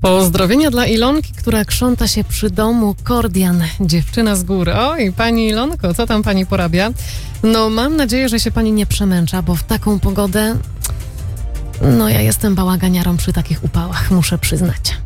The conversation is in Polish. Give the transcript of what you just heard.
Pozdrowienia dla Ilonki, która krząta się przy domu. Kordian, dziewczyna z gór. Oj, pani Ilonko, co tam pani porabia? No, mam nadzieję, że się pani nie przemęcza, bo w taką pogodę... No, ja jestem bałaganiarą przy takich upałach, muszę przyznać.